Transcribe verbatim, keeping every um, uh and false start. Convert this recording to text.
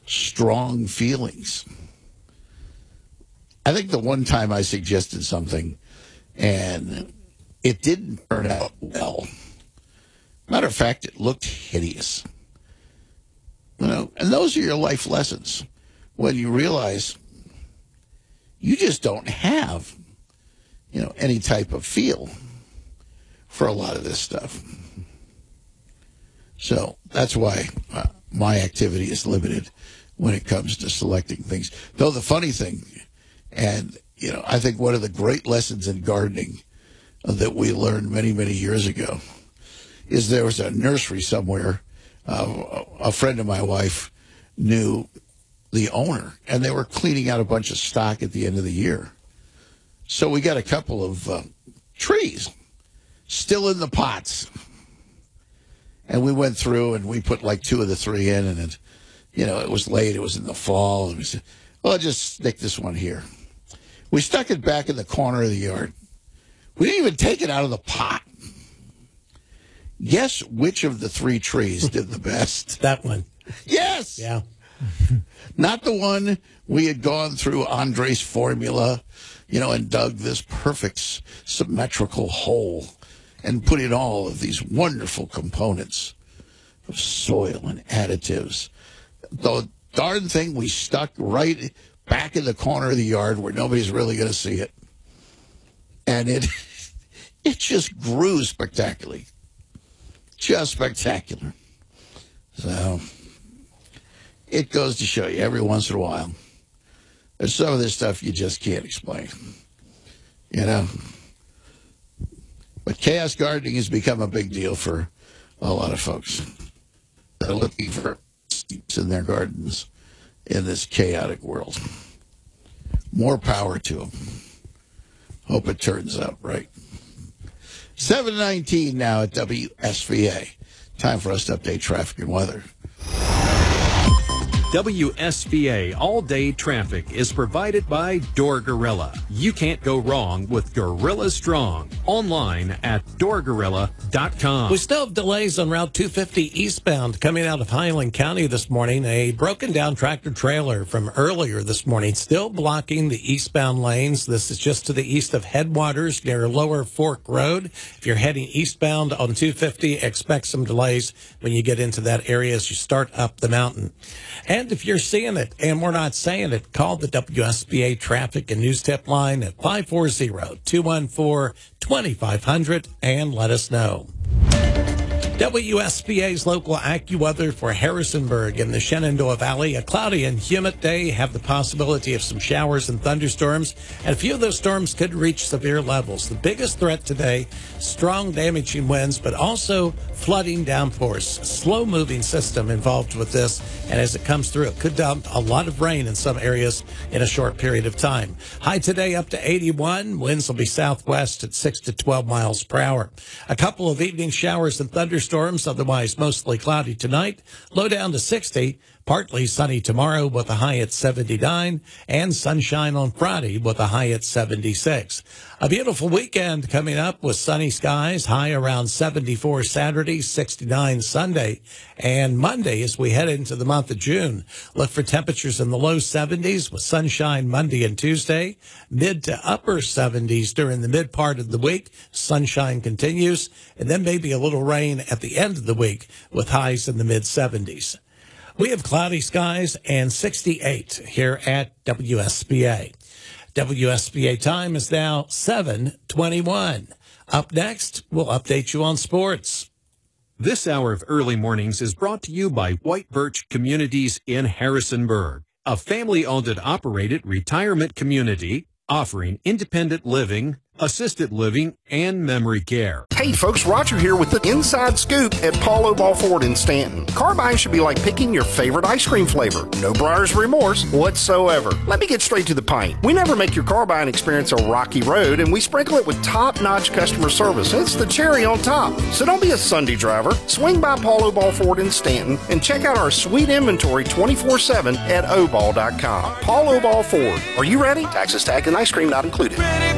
strong feelings. I think the one time I suggested something and it didn't turn out well. Matter of fact, it looked hideous. You know, and those are your life lessons when you realize you just don't have, you know, any type of feel for a lot of this stuff. So that's why uh, my activity is limited when it comes to selecting things. Though the funny thing, and, you know, I think one of the great lessons in gardening uh, that we learned many, many years ago is there was a nursery somewhere. Uh, a friend of my wife knew the owner, and they were cleaning out a bunch of stock at the end of the year. So we got a couple of uh, trees still in the pots. And we went through and we put like two of the three in, and it, you know, it was late. It was in the fall. And we said, well, I'll just stick this one here. We stuck it back in the corner of the yard. We didn't even take it out of the pot. Guess which of the three trees did the best? That one. Yes. Yeah. Not the one we had gone through Andre's formula, you know, and dug this perfect symmetrical hole and put in all of these wonderful components of soil and additives. The darn thing we stuck right back in the corner of the yard where nobody's really going to see it. And it it just grew spectacularly. Just spectacular. So it goes to show you every once in a while, there's some of this stuff you just can't explain. You know? But chaos gardening has become a big deal for a lot of folks. They're looking for steeps in their gardens in this chaotic world. More power to them. Hope it turns out right. seven nineteen now at W S V A. Time for us to update traffic and weather. W S V A all-day traffic is provided by Door Gorilla. You can't go wrong with Gorilla Strong. Online at door gorilla dot com. We still have delays on Route two fifty eastbound coming out of Highland County this morning. A broken down tractor trailer from earlier this morning still blocking the eastbound lanes. This is just to the east of Headwaters near Lower Fork Road. If you're heading eastbound on two fifty, expect some delays when you get into that area as you start up the mountain. And if you're seeing it and we're not saying it, call the W S B A traffic and news tip line at five four zero, two one four, two five zero zero and let us know. W S B A's local AccuWeather for Harrisonburg in the Shenandoah Valley. A cloudy and humid day, have the possibility of some showers and thunderstorms, and a few of those storms could reach severe levels. The biggest threat today, strong damaging winds, but also flooding downpours. Slow-moving system involved with this, and as it comes through, it could dump a lot of rain in some areas in a short period of time. High today up to eighty-one. Winds will be southwest at six to twelve miles per hour. A couple of evening showers and thunderstorms. Storms, otherwise mostly cloudy tonight. Low down to sixty. Partly sunny tomorrow with a high at seventy-nine. And sunshine on Friday with a high at seventy-six. A beautiful weekend coming up with sunny skies. High around seventy-four Saturday, sixty-nine Sunday. And Monday as we head into the month of June. Look for temperatures in the low seventies with sunshine Monday and Tuesday. Mid to upper seventies during the mid part of the week. Sunshine continues. And then maybe a little rain at the end of the week with highs in the mid seventies. We have cloudy skies and sixty-eight here at W S B A. W S B A time is now seven twenty-one. Up next, we'll update you on sports. This hour of early mornings is brought to you by White Birch Communities in Harrisonburg, a family-owned and operated retirement community offering independent living, assisted living, and memory care. Hey folks, Roger here with the Inside Scoop at Paul O'Ball Ford in Stanton. Car buying should be like picking your favorite ice cream flavor. No buyer's remorse whatsoever. Let me get straight to the point. We never make your car buying experience a rocky road, and we sprinkle it with top-notch customer service. It's the cherry on top. So don't be a Sunday driver. Swing by Paul O'Ball Ford in Stanton and check out our sweet inventory twenty-four seven at oball dot com. Paul O'Ball Ford. Are you ready? Taxes, tag, and ice cream not included.